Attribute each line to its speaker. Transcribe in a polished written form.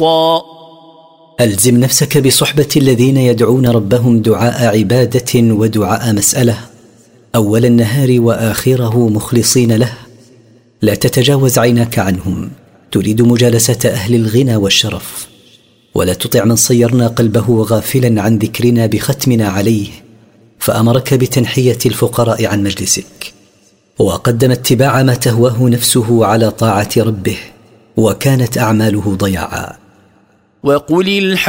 Speaker 1: ألزم نفسك بصحبة الذين يدعون ربهم دعاء عبادة ودعاء مسألة أول النهار وآخره مخلصين له. لا تتجاوز عيناك عنهم، تريد مجالسة أهل الغنى والشرف. ولا تطع من صيرنا قلبه غافلا عن ذكرنا بختمنا عليه، فأمرك بتنحية الفقراء عن مجلسك، وقدم اتباع ما تهواه نفسه على طاعة ربه، وكانت أعماله ضياعا.
Speaker 2: وقل